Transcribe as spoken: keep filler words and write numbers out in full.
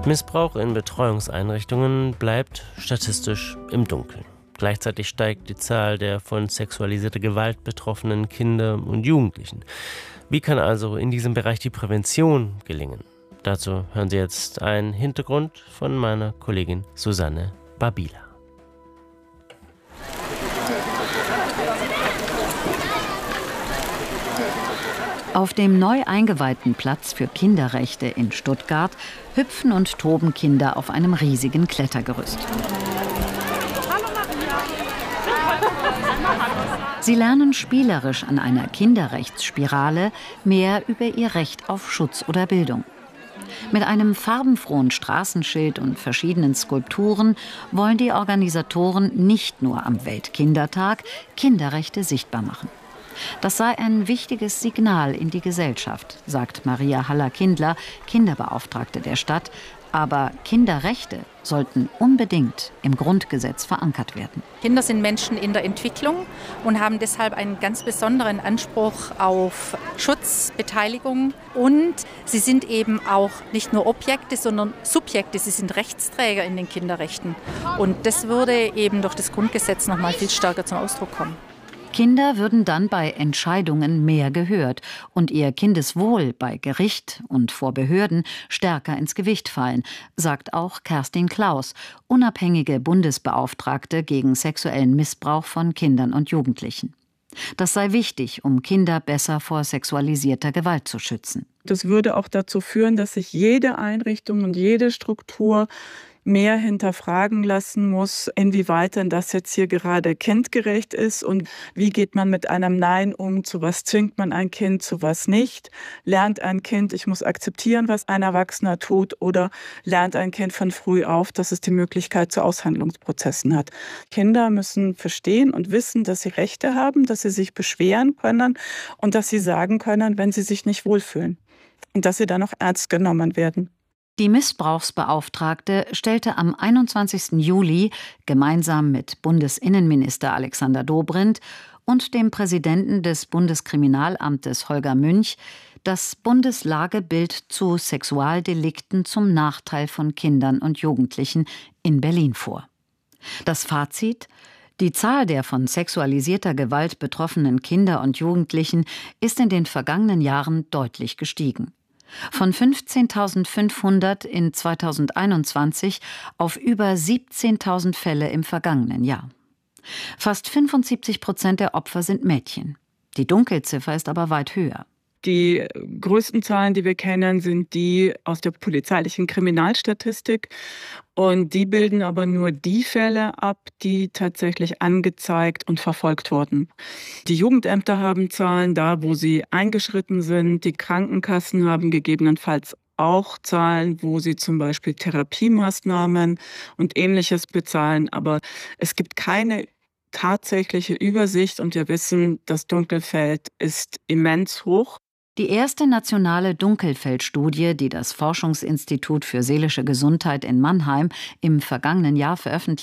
Missbrauch in Betreuungseinrichtungen bleibt statistisch im Dunkeln. Gleichzeitig steigt die Zahl der von sexualisierter Gewalt betroffenen Kinder und Jugendlichen. Wie kann also in diesem Bereich die Prävention gelingen? Dazu hören Sie jetzt einen Hintergrund von meiner Kollegin Susanne Babila. Auf dem neu eingeweihten Platz für Kinderrechte in Stuttgart hüpfen und toben Kinder auf einem riesigen Klettergerüst. Sie lernen spielerisch an einer Kinderrechtsspirale mehr über ihr Recht auf Schutz oder Bildung. Mit einem farbenfrohen Straßenschild und verschiedenen Skulpturen wollen die Organisatoren nicht nur am Weltkindertag Kinderrechte sichtbar machen. Das sei ein wichtiges Signal in die Gesellschaft, sagt Maria Haller-Kindler, Kinderbeauftragte der Stadt. Aber Kinderrechte sollten unbedingt im Grundgesetz verankert werden. Kinder sind Menschen in der Entwicklung und haben deshalb einen ganz besonderen Anspruch auf Schutz, Beteiligung. Und sie sind eben auch nicht nur Objekte, sondern Subjekte. Sie sind Rechtsträger in den Kinderrechten. Und das würde eben durch das Grundgesetz noch mal viel stärker zum Ausdruck kommen. Kinder würden dann bei Entscheidungen mehr gehört und ihr Kindeswohl bei Gericht und vor Behörden stärker ins Gewicht fallen, sagt auch Kerstin Klaus, unabhängige Bundesbeauftragte gegen sexuellen Missbrauch von Kindern und Jugendlichen. Das sei wichtig, um Kinder besser vor sexualisierter Gewalt zu schützen. Das würde auch dazu führen, dass sich jede Einrichtung und jede Struktur mehr hinterfragen lassen muss, inwieweit denn das jetzt hier gerade kindgerecht ist und wie geht man mit einem Nein um, zu was zwingt man ein Kind, zu was nicht. Lernt ein Kind, ich muss akzeptieren, was ein Erwachsener tut, oder lernt ein Kind von früh auf, dass es die Möglichkeit zu Aushandlungsprozessen hat. Kinder müssen verstehen und wissen, dass sie Rechte haben, dass sie sich beschweren können und dass sie sagen können, wenn sie sich nicht wohlfühlen und dass sie dann auch ernst genommen werden. Die Missbrauchsbeauftragte stellte am einundzwanzigsten Juli gemeinsam mit Bundesinnenminister Alexander Dobrindt und dem Präsidenten des Bundeskriminalamtes Holger Münch das Bundeslagebild zu Sexualdelikten zum Nachteil von Kindern und Jugendlichen in Berlin vor. Das Fazit: Die Zahl der von sexualisierter Gewalt betroffenen Kinder und Jugendlichen ist in den vergangenen Jahren deutlich gestiegen. Von fünfzehntausendfünfhundert in zweitausendeinundzwanzig auf über siebzehntausend Fälle im vergangenen Jahr. Fast fünfundsiebzig Prozent der Opfer sind Mädchen. Die Dunkelziffer ist aber weit höher. Die größten Zahlen, die wir kennen, sind die aus der polizeilichen Kriminalstatistik. Und die bilden aber nur die Fälle ab, die tatsächlich angezeigt und verfolgt wurden. Die Jugendämter haben Zahlen da, wo sie eingeschritten sind. Die Krankenkassen haben gegebenenfalls auch Zahlen, wo sie zum Beispiel Therapiemaßnahmen und Ähnliches bezahlen. Aber es gibt keine tatsächliche Übersicht und wir wissen, das Dunkelfeld ist immens hoch. Die erste nationale Dunkelfeldstudie, die das Forschungsinstitut für seelische Gesundheit in Mannheim im vergangenen Jahr veröffentlicht